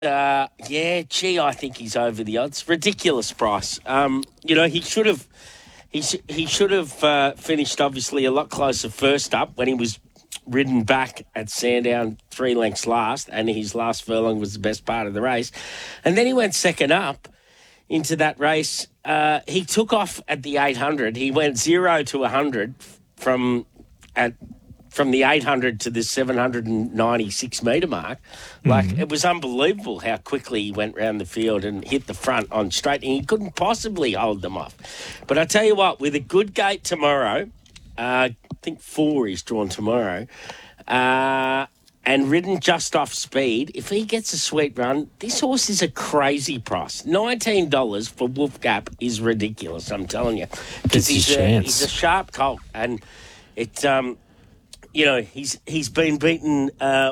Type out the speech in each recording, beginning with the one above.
I think he's over the odds. Ridiculous price. He should have. He should have finished obviously a lot closer first up when he was ridden back at Sandown 3 lengths last, and his last furlong was the best part of the race. And then he went second up into that race. He took off at the 800. He went 0 to 100 from the 800 to the 796 metre mark. It was unbelievable how quickly he went round the field and hit the front on straight, and he couldn't possibly hold them off. But I tell you what, with a good gate tomorrow, I think 4 is drawn tomorrow, and ridden just off speed, if he gets a sweet run, this horse is a crazy price. $19 for Wolf Gap is ridiculous, I'm telling you. Because he's a sharp colt, and it... he's been beaten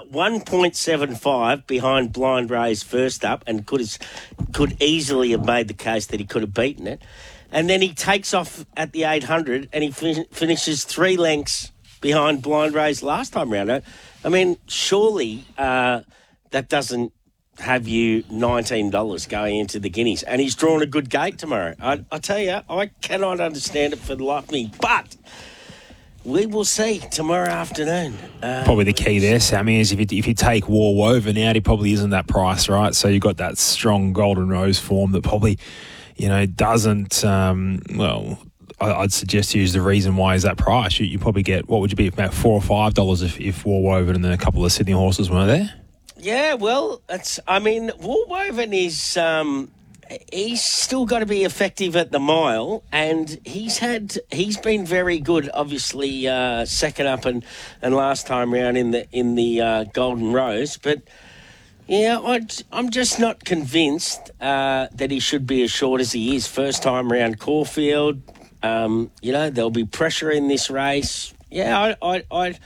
1.75 behind Blind Ray's first up, and could easily have made the case that he could have beaten it. And then he takes off at the 800 and he finishes 3 lengths behind Blind Ray's last time round. I mean, surely that doesn't have you $19 going into the Guineas. And he's drawn a good gate tomorrow. I tell you, I cannot understand it for the life of me. But... we will see tomorrow afternoon. Probably the key there, Sammy, is if you take War Woven out, he probably isn't that price, right? So you've got that strong Golden Rose form that probably, doesn't, I'd suggest to use the reason why is that price. You probably get, what would you be, about $4 or $5 if War Woven and then a couple of Sydney horses weren't there? Yeah, well, War Woven is... he's still got to be effective at the mile, and he's been very good. Obviously, second up and last time round in the Golden Rose, but yeah, I'm just not convinced that he should be as short as he is. First time round Caulfield, there'll be pressure in this race. Yeah, I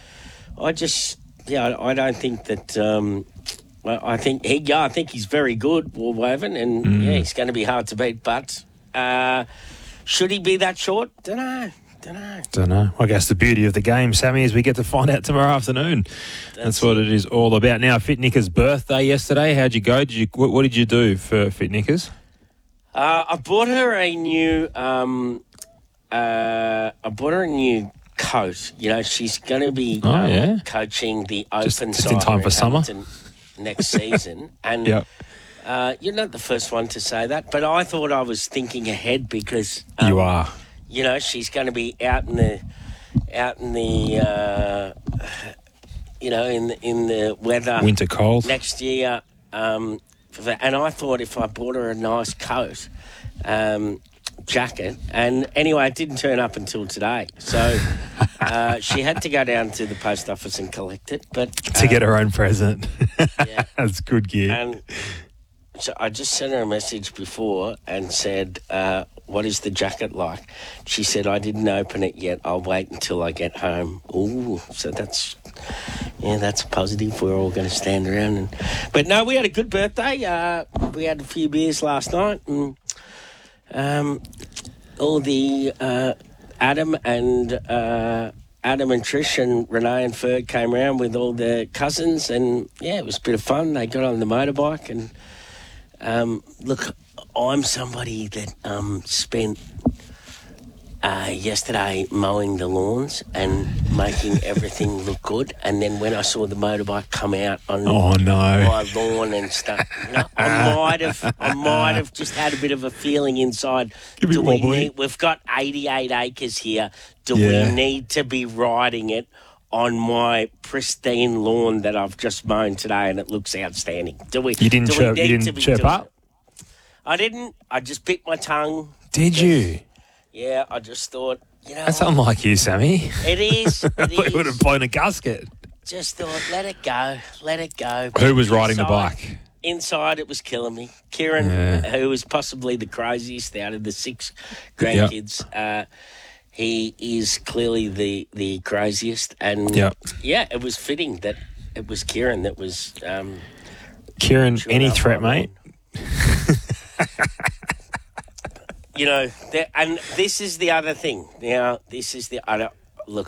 don't think that. I think he's very good, War Woven, and he's going to be hard to beat. But should he be that short? Don't know. I guess the beauty of the game, Sammy, is we get to find out tomorrow afternoon. That's what it is all about. Now, Fit Nicker's birthday yesterday. How'd you go? What did you do for Fit Nickers? I bought her a new. Coat. She's going to be coaching the Open just in time for summer. Next season, and you're not the first one to say that, but I thought I was thinking ahead because you are. She's going to be out in the in the weather, winter cold next year. And I thought if I bought her a nice coat, jacket, and anyway, it didn't turn up until today, so she had to go down to the post office and collect it, but to get her own present. Yeah, that's good gear. And so I just sent her a message before and said, what is the jacket like? She said, I didn't open it yet, I'll wait until I get home. Ooh, so that's a positive. We're all going to stand around but no, we had a good birthday. We had a few beers last night, and all the Adam and Trish and Renee and Ferg came around with all their cousins, and it was a bit of fun. They got on the motorbike, and look, I'm somebody that spent yesterday mowing the lawns and making everything look good, and then when I saw the motorbike come out on my lawn and stuff, I might have just had a bit of a feeling inside. We've got 88 acres here. Do we need to be riding it on my pristine lawn that I've just mown today, and it looks outstanding? You didn't chirp up? I didn't. I just bit my tongue. Did you? Yeah, I just thought, that's unlike you, Sammy. It is. We would have blown a gasket. Just thought, let it go. Who was riding the bike? Inside, it was killing me. Kieran, who was possibly the craziest out of the 6 grandkids, he is clearly the craziest. And, it was fitting that it was Kieran that was... Kieran, any threat, mate? And this is the other thing. Now, I don't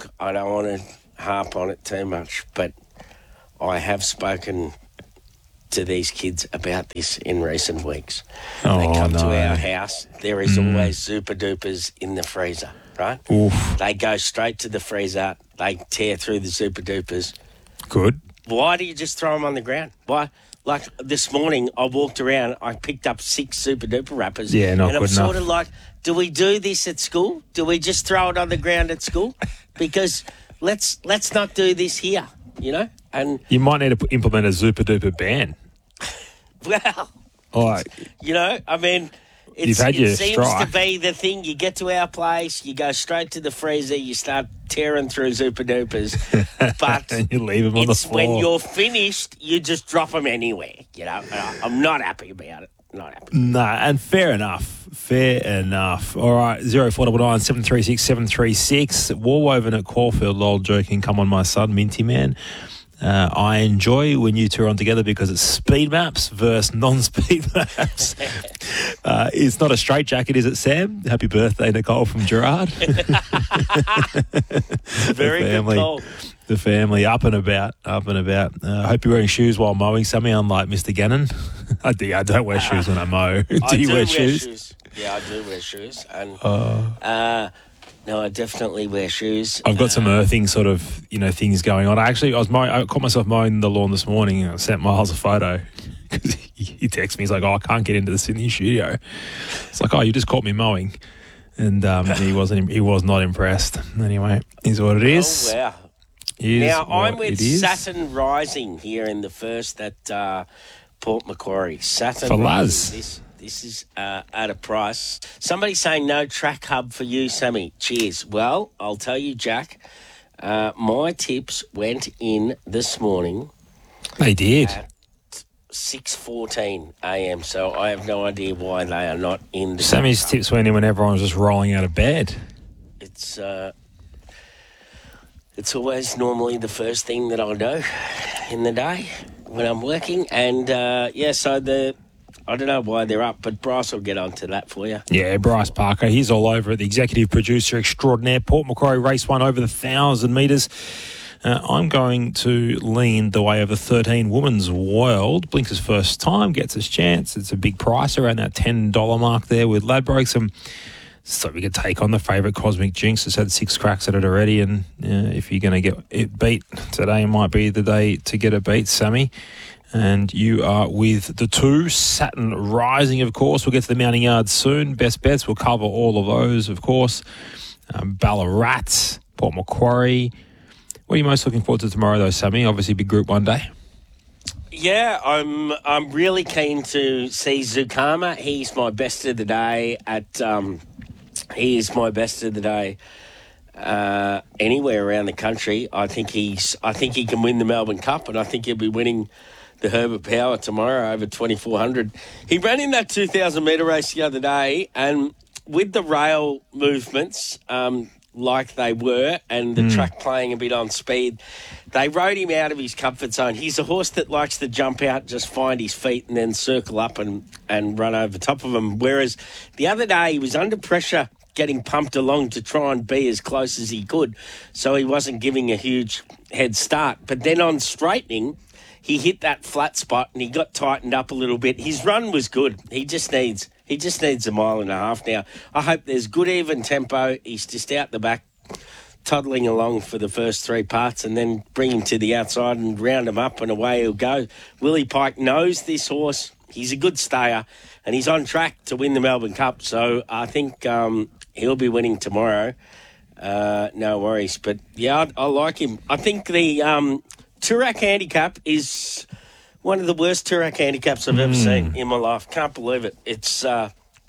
want to harp on it too much, but I have spoken to these kids about this in recent weeks. Oh, they come to no. our house, there is always Super Dupers in the freezer, right? Oof. They go straight to the freezer, they tear through the Super Dupers. Good. Why do you just throw them on the ground? Why? Like this morning, I walked around, I picked up 6 Super Duper wrappers. Yeah, not and good I'm sort enough. of like, do we do this at school? Do we just throw it on the ground at school? Because let's not do this here, you know? And, You might need to implement a super duper ban. well, Like, you know, I mean, You've had your it seems strike. to be the thing. You get to our place, you go straight to the freezer, you start tearing through Super Dupers. But and you leave them on the it's floor. when you're finished, you just drop them anywhere, you know? And I'm not happy about it. Not happy. No, and fair enough. Fair enough. All right, 0499 736 736. Warwoven at Caulfield, lol joking. Come on, my son, Minty Man. I enjoy when you two are on together because it's speed maps versus non-speed maps. It's not a straight jacket, is it, Sam? Happy birthday, Nicole from Gerard. Very good call. The family up and about. I hope you're wearing shoes while mowing. Something unlike Mr. Gannon. I don't wear shoes when I mow. Do you wear shoes? Yeah, I do wear shoes. And no, I definitely wear shoes. I've got some earthing sort of, things going on. I caught myself mowing the lawn this morning and I sent Miles a photo because he texted me. He's like, I can't get into the Sydney studio. It's like, you just caught me mowing. And he was not impressed. Anyway, is what it is. Oh, wow. Now, I'm with Saturn Rising here in the first at Port Macquarie. Saturn for Rising. Laz. This is at a price. Somebody saying no track hub for you, Sammy. Cheers. Well, I'll tell you, Jack, my tips went in this morning. They did. At 6:14 a.m. So I have no idea why they are not in the Sammy's track hub. tips went in when everyone was just rolling out of bed. It's always normally the first thing that I'll do in the day when I'm working. And, so I don't know why they're up, but Bryce will get onto that for you. Yeah, Bryce Parker, he's all over it, the executive producer extraordinaire. Port Macquarie race 1 over the 1,000 metres. I'm going to lean the way of the 13 Women's World. Blinks' first time, gets his chance. It's a big price around that $10 mark there with Ladbrokes. So we could take on the favourite Cosmic Jinx. It's had 6 cracks at it already, and if you're going to get it beat, today might be the day to get it beat, Sammy. And you are with the 2, Saturn Rising, of course. We'll get to the mounting yards soon. Best bets, we'll cover all of those, of course. Ballarat, Port Macquarie. What are you most looking forward to tomorrow, though, Sammy? Obviously, big Group 1 day. Yeah, I'm really keen to see Zukama. He's my best of the day He is my best of the day anywhere around the country. I think he can win the Melbourne Cup, and I think he'll be winning the Herbert Power tomorrow over 2,400. He ran in that 2,000 metre race the other day, and with the rail movements like they were and the track playing a bit on speed, they rode him out of his comfort zone. He's a horse that likes to jump out, just find his feet and then circle up and run over top of him. Whereas the other day he was under pressure getting pumped along to try and be as close as he could, so he wasn't giving a huge head start. But then on straightening, he hit that flat spot and he got tightened up a little bit. His run was good. He just needs a mile and a half now. I hope there's good even tempo. He's just out the back, toddling along for the first 3 parts, and then bring him to the outside and round him up and away he'll go. Willie Pike knows this horse. He's a good stayer and he's on track to win the Melbourne Cup. So I think he'll be winning tomorrow. No worries. But, yeah, I like him. I think the Turak handicap is one of the worst Turak handicaps I've ever seen in my life. Can't believe it. It's a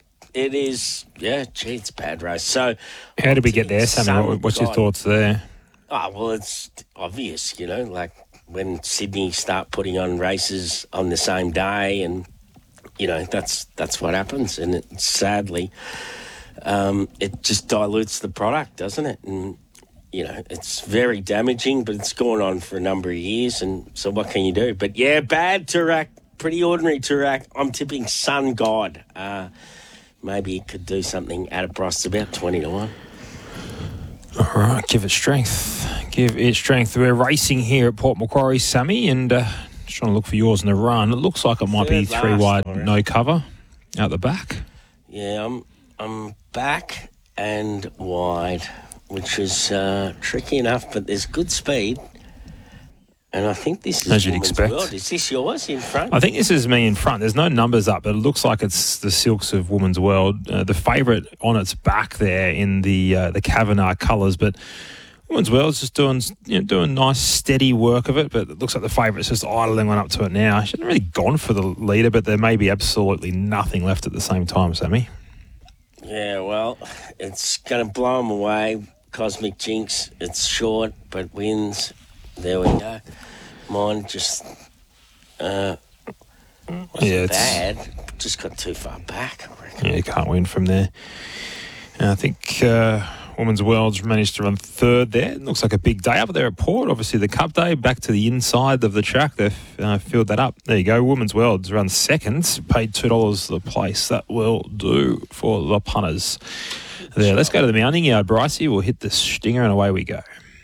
bad race. So, how did we get there, Sammy? What's your thoughts there? Oh, well, it's obvious, like when Sydney start putting on races on the same day, and, that's what happens. And sadly, it just dilutes the product, doesn't it? And, it's very damaging, but it's gone on for a number of years, and so what can you do? But, yeah, bad Turak, pretty ordinary Turak. I'm tipping Sun God. Maybe it could do something at a price about 20 to 1. All right, give it strength. We're racing here at Port Macquarie, Sammy, and Just trying to look for yours in the run. It looks like it might be Third three last, wide, I reckon. no cover out the back. Yeah, I'm back and wide, which is tricky enough, but there's good speed. And I think this is As you'd Woman's expect. World. Is this yours in front? I think this is me in front. There's no numbers up, but it looks like it's the Silks of Women's World. The favourite on its back there in the Kavanagh colours, but Women's World is just doing nice, steady work of it, but it looks like the favourite's just idling one up to it now. She hasn't really gone for the leader, but there may be absolutely nothing left at the same time, Sammy. Yeah, well, it's going to blow them away. Cosmic Jinx, it's short, but wins. There we go. Mine just wasn't bad. Just got too far back, I reckon. Yeah, you can't win from there. And I think Women's World's managed to run third there. It looks like a big day up there at Port. Obviously, the Cup Day, back to the inside of the track. They've filled that up. There you go. Women's World's run second, paid $2 the place. That will do for the punters. There, let's go to the mounting yard, Brycey. We'll hit the stinger and away we go.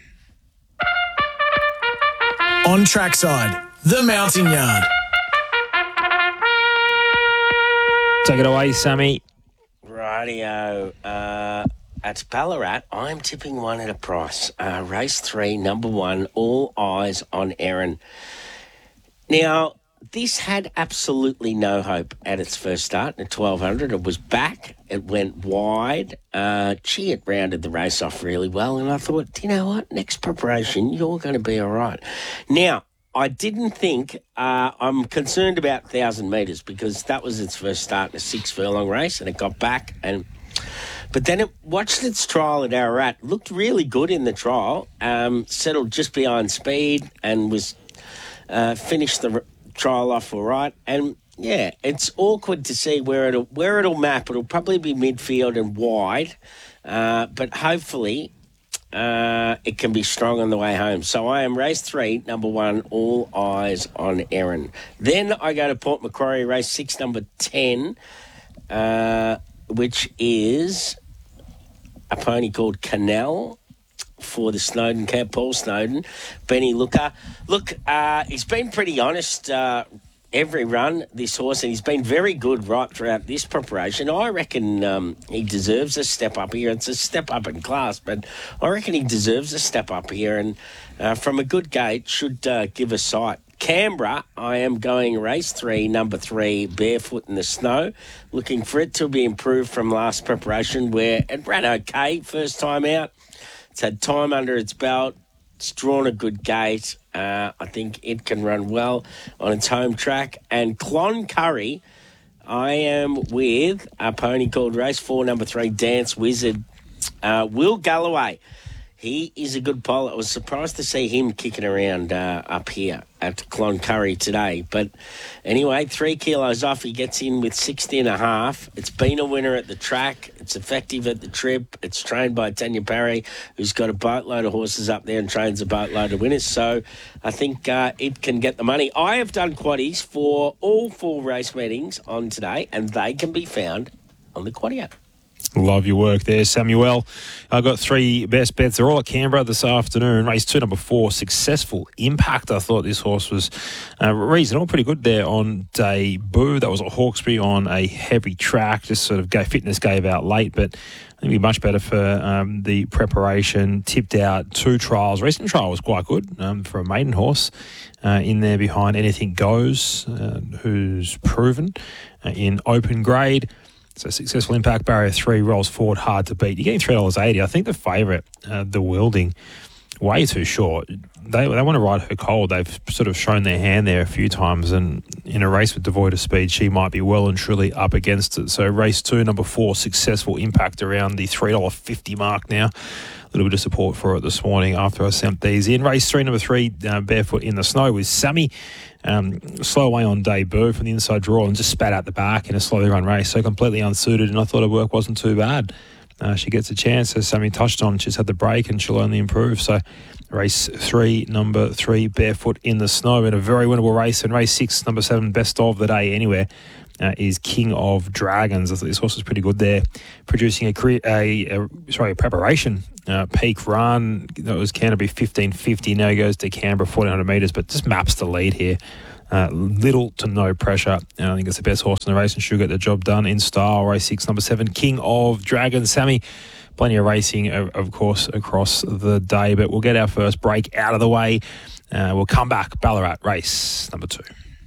On trackside, the Mountain Yard. Take it away, Sammy. Rightio. At Ballarat, I'm tipping one at a price. Race 3, number 1, all eyes on Erin. Now, this had absolutely no hope at its first start at 1200. It was back. It went wide. It rounded the race off really well. And I thought, you know what? Next preparation, you're going to be all right. Now, I didn't think, I'm concerned about 1,000 metres because that was its first start in a 6-furlong race and it got back. But then it watched its trial at Ararat. Looked really good in the trial. Settled just behind speed and was finished the trial off all right. And yeah, it's awkward to see where it'll map. It'll probably be midfield and wide, but hopefully it can be strong on the way home. So I am race 3, number 1, all eyes on Erin. Then I go to Port Macquarie, race 6, number 10, which is a pony called Canal for the Snowden camp, Paul Snowden, Benny Looker. Look, he's been pretty honest every run, this horse, and he's been very good right throughout this preparation. I reckon he deserves a step up here. It's a step up in class, but I reckon he deserves a step up here, and from a good gate should give a sight. Canberra, I am going race 3, number 3, Barefoot in the Snow. Looking for it to be improved from last preparation where it ran okay first time out. It's had time under its belt. It's drawn a good gate. I think it can run well on its home track. And Cloncurry, I am with a pony called race 4, number 3, Dance Wizard. Will Galloway. He is a good poll. I was surprised to see him kicking around up here at Cloncurry today. But anyway, 3 kilos off. He gets in with 60.5. It's been a winner at the track. It's effective at the trip. It's trained by Tanya Parry, who's got a boatload of horses up there and trains a boatload of winners. So I think it can get the money. I have done quaddies for all 4 race meetings on today, and they can be found on the Quaddy app. Love your work there, Samuel. I've got 3 best bets. They're all at Canberra this afternoon. Race 2, number 4, Successful Impact. I thought this horse was reasonable, pretty good there on debut. That was at Hawkesbury on a heavy track. Just sort of fitness gave out late, but I think it'd be much better for the preparation. Tipped out 2 trials. Recent trial was quite good for a maiden horse in there behind Anything Goes, who's proven in open grade. So Successful Impact, barrier 3, rolls forward, hard to beat. You're getting $3.80. I think the favourite, the Wilding, way too short. They want to ride her cold. They've sort of shown their hand there a few times, and in a race with devoid of speed, she might be well and truly up against it. So race 2, number 4, Successful Impact, around the $3.50 mark now. A little bit of support for it this morning after I sent these in. Race 3, number 3, Barefoot in the Snow with Sammy. Slow away on debut from the inside draw and just spat out the back in a slowly run race. So completely unsuited, and I thought her work wasn't too bad. She gets a chance, as Sammy touched on. She's had the break and she'll only improve. So race 3, number 3, Barefoot in the Snow in a very winnable race. And race 6, number 7, best of the day anywhere, is King of Dragons. I thought this horse was pretty good there, producing a preparation peak run. That was Canterbury 1550. Now he goes to Canberra 1400 metres, but just maps the lead here. Little to no pressure. And I think it's the best horse in the race and should get the job done in style. Race 6, number 7, King of Dragons. Sammy, plenty of racing, of course, across the day, but we'll get our first break out of the way. We'll come back. Ballarat, race number 2.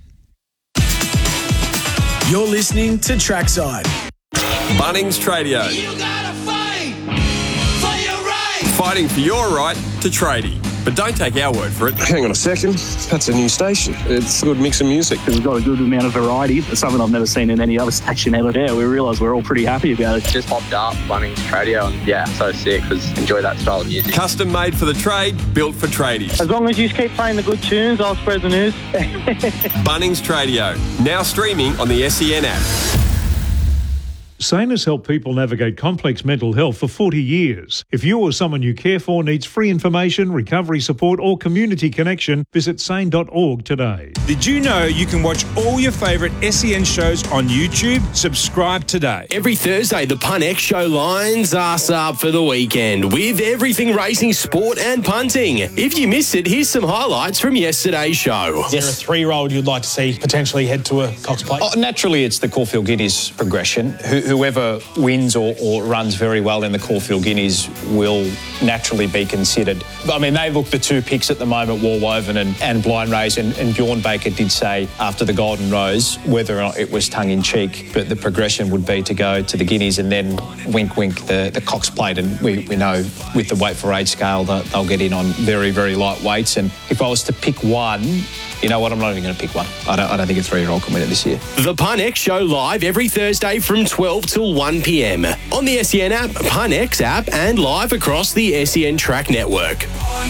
You're listening to Trackside. Bunnings Tradio. You gotta fight for your right. Fighting for your right to tradie. But don't take our word for it. Hang on a second. That's a new station. It's a good mix of music. We've got a good amount of variety. It's something I've never seen in any other station ever. Yeah, we realise we're all pretty happy about it. Just popped up Bunnings Tradio and yeah, so sick because enjoy that style of music. Custom made for the trade, built for tradies. As long as you keep playing the good tunes, I'll spread the news. Bunnings Tradio, now streaming on the SEN app. SANE has helped people navigate complex mental health for 40 years. If you or someone you care for needs free information, recovery support or community connection, visit sane.org today. Did you know you can watch all your favourite SEN shows on YouTube? Subscribe today. Every Thursday, the Pun X Show lines us up for the weekend with everything racing, sport and punting. If you missed it, here's some highlights from yesterday's show. Is there a 3-year-old you'd like to see potentially head to a Cox Plate? Naturally, it's the Caulfield Guineas progression. Whoever wins or runs very well in the Caulfield Guineas will naturally be considered. I mean, they look the 2 picks at the moment, Warwoven and Blind Rose, and Bjorn Baker did say after the Golden Rose, whether or not it was tongue-in-cheek, but the progression would be to go to the Guineas and then wink, the Cox Plate. And we know with the weight for age scale that they'll get in on very, very light weights. And if I was to pick one, you know what, I'm not even going to pick one. I don't think a 3-year-old can win it this year. The Pun X Show live every Thursday from 12 till 1 p.m. on the SEN app, Pun X app and live across the SEN Track Network.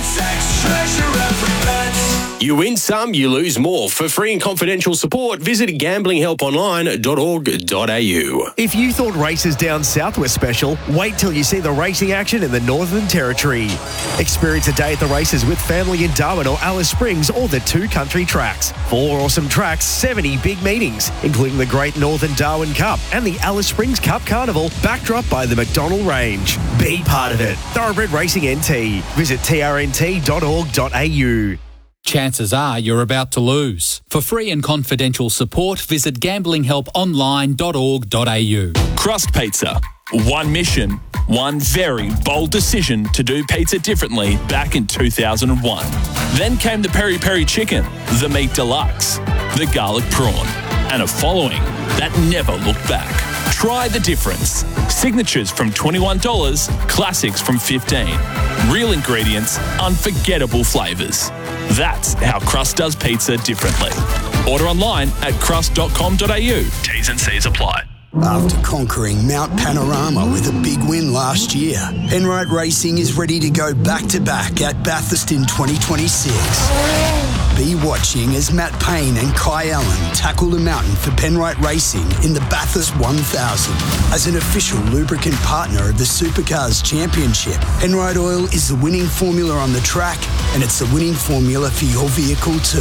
You win some, you lose more. For free and confidential support, visit gamblinghelponline.org.au. If you thought races down south were special, wait till you see the racing action in the Northern Territory. Experience a day at the races with family in Darwin or Alice Springs or the 2 country tracks. 4 awesome tracks, 70 big meetings, including the Great Northern Darwin Cup and the Alice Springs Cup Carnival, backdrop by the McDonnell Range. Be part of it. Thoroughbred Racing NT. Visit trnt.org.au. Chances are you're about to lose. For free and confidential support, visit gamblinghelponline.org.au. Crust Pizza. One mission, one very bold decision to do pizza differently back in 2001. Then came the Peri Peri Chicken, the Meat Deluxe, the Garlic Prawn, and a following that never looked back. Try the difference. Signatures from $21, classics from $15. Real ingredients, unforgettable flavours. That's how Crust does pizza differently. Order online at crust.com.au. T's and C's apply. After conquering Mount Panorama with a big win last year, Penrite Racing is ready to go back-to-back at Bathurst in 2026. Be watching as Matt Payne and Kai Allen tackle the mountain for Penrite Racing in the Bathurst 1000. As an official lubricant partner of the Supercars Championship, Penrite Oil is the winning formula on the track, and it's the winning formula for your vehicle too.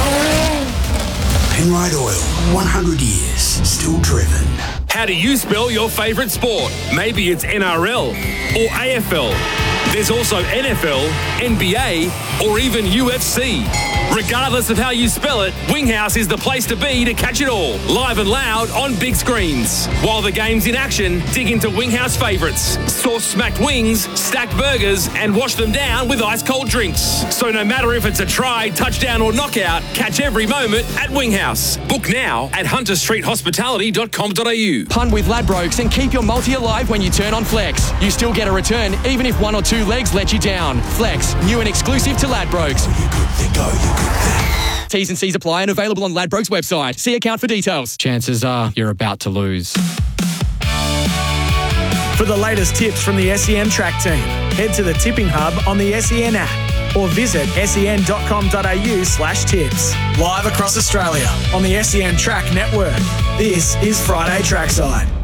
Penrite Oil, 100 years, still driven. How do you spell your favourite sport? Maybe it's NRL or AFL. There's also NFL, NBA, or even UFC. Regardless of how you spell it, Winghouse is the place to be to catch it all, live and loud on big screens. While the game's in action, dig into Winghouse favourites. Source smacked wings, stacked burgers, and wash them down with ice-cold drinks. So no matter if it's a try, touchdown, or knockout, catch every moment at Winghouse. Book now at hunterstreethospitality.com.au. Pun with Ladbrokes and keep your multi alive when you turn on Flex. You still get a return even if 1 or 2 legs let you down. Flex, new and exclusive to Ladbrokes. T's and C's apply and available on Ladbrokes website. See account for details. Chances are you're about to lose. For the latest tips from the SEN Track team, head to the Tipping Hub on the SEN app or visit sen.com.au/tips. Live across Australia on the SEN Track Network. This is Friday Trackside.